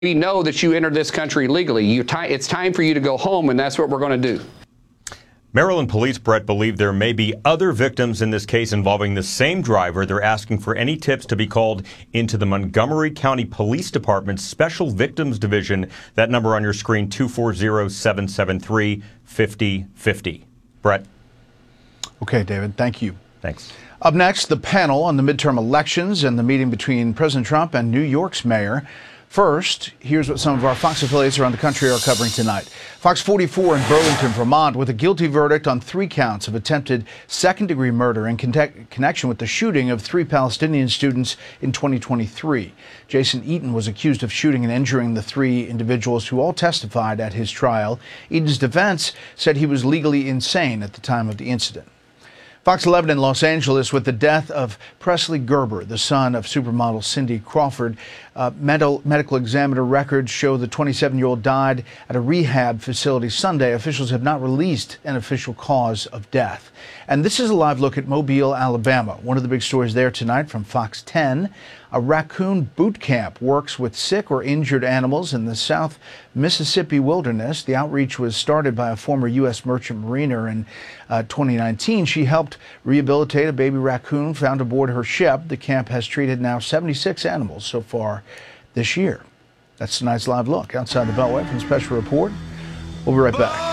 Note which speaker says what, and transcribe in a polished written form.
Speaker 1: we know that you entered this country legally. It's time for you to go home, and that's what we're going to do.
Speaker 2: Maryland police, Brett, believe there may be other victims in this case involving the same driver. They're asking for any tips to be called into the Montgomery County Police Department's Special Victims Division. That number on your screen, 240-773-5050. Brett.
Speaker 3: Okay, David, thank you.
Speaker 2: Thanks.
Speaker 3: Up next, the panel on the midterm elections and the meeting between President Trump and New York's mayor. First, here's what some of our Fox affiliates around the country are covering tonight. Fox 44 in Burlington, Vermont, with a guilty verdict on 3 counts of attempted second-degree murder in connection with the shooting of 3 Palestinian students in 2023. Jason Eaton was accused of shooting and injuring the 3 individuals who all testified at his trial. Eaton's defense said he was legally insane at the time of the incident. Fox 11 in Los Angeles with the death of Presley Gerber, the son of supermodel Cindy Crawford. Medical examiner records show the 27-year-old died at a rehab facility Sunday. Officials have not released an official cause of death. And this is a live look at Mobile, Alabama. One of the big stories there tonight from Fox 10. A raccoon boot camp works with sick or injured animals in the South Mississippi wilderness. The outreach was started by a former U.S. merchant mariner in 2019. She helped rehabilitate a baby raccoon found aboard her ship. The camp has treated now 76 animals so far this year. That's tonight's live look outside the Beltway from the Special Report. We'll be right back.